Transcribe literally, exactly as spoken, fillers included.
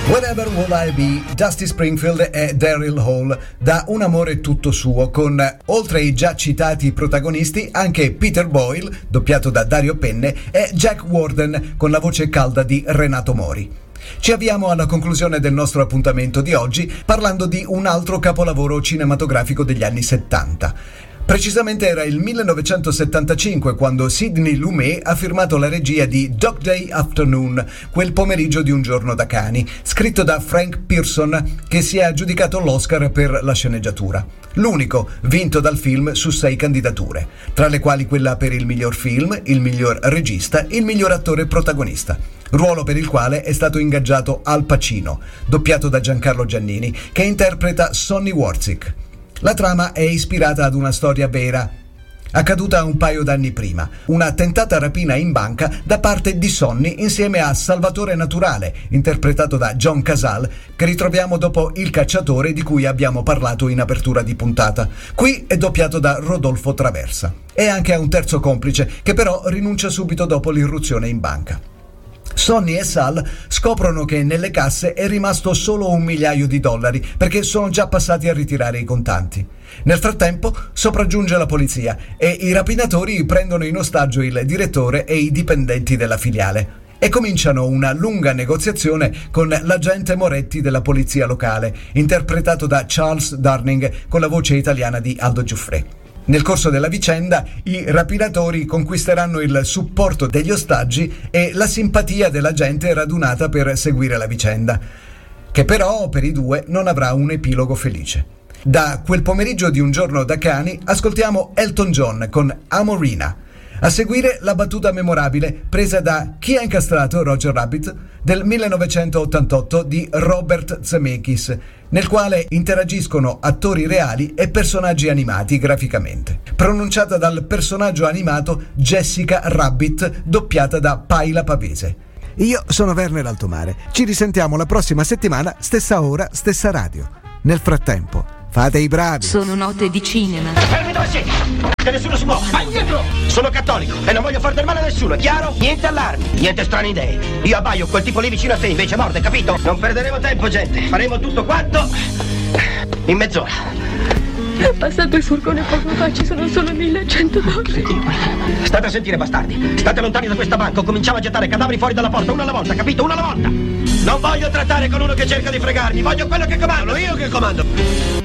Wherever Will I Be, Dusty Springfield e Daryl Hall, da Un amore tutto suo, con, oltre ai già citati protagonisti, anche Peter Boyle, doppiato da Dario Penne, e Jack Warden, con la voce calda di Renato Mori. Ci avviamo alla conclusione del nostro appuntamento di oggi parlando di un altro capolavoro cinematografico degli anni settanta. Precisamente era il millenovecentosettantacinque quando Sidney Lumet ha firmato la regia di Dog Day Afternoon, Quel pomeriggio di un giorno da cani, scritto da Frank Pearson, che si è aggiudicato l'Oscar per la sceneggiatura. L'unico vinto dal film su sei candidature, tra le quali quella per il miglior film, il miglior regista e il miglior attore protagonista. Ruolo per il quale è stato ingaggiato Al Pacino, doppiato da Giancarlo Giannini, che interpreta Sonny Warzik. La trama è ispirata ad una storia vera, accaduta un paio d'anni prima, una tentata rapina in banca da parte di Sonny insieme a Salvatore Naturale, interpretato da John Cazale, che ritroviamo dopo Il cacciatore di cui abbiamo parlato in apertura di puntata. Qui è doppiato da Rodolfo Traversa. E anche a un terzo complice, che però rinuncia subito dopo l'irruzione in banca. Sonny e Sal scoprono che nelle casse è rimasto solo un migliaio di dollari perché sono già passati a ritirare i contanti. Nel frattempo sopraggiunge la polizia e i rapinatori prendono in ostaggio il direttore e i dipendenti della filiale e cominciano una lunga negoziazione con l'agente Moretti della polizia locale, interpretato da Charles Darning con la voce italiana di Aldo Giuffre. Nel corso della vicenda, i rapinatori conquisteranno il supporto degli ostaggi e la simpatia della gente radunata per seguire la vicenda, che però per i due non avrà un epilogo felice. Da Quel pomeriggio di un giorno da cani ascoltiamo Elton John con Amorina. A seguire la battuta memorabile presa da Chi ha incastrato Roger Rabbit del millenovecentottantotto di Robert Zemeckis, nel quale interagiscono attori reali e personaggi animati graficamente. Pronunciata dal personaggio animato Jessica Rabbit, doppiata da Paila Pavese. Io sono Werner Altomare. Ci risentiamo la prossima settimana, stessa ora, stessa radio. Nel frattempo, fate i bravi. Sono note di cinema. Fermi dove siete! Che nessuno si muova! Vai indietro! Sono cattolico e non voglio far del male a nessuno, è chiaro? Niente allarmi, niente strane idee. Io abbaio, quel tipo lì vicino a te invece morde, capito? Non perderemo tempo, gente. Faremo tutto quanto in mezz'ora. È passato il furgone poco fa, ci sono solo millecento dollari. State a sentire, bastardi. State lontani da questa banca o cominciamo a gettare cadaveri fuori dalla porta, uno alla volta, capito? Uno alla volta. Non voglio trattare con uno che cerca di fregarmi, voglio quello che comando. Sono io che comando.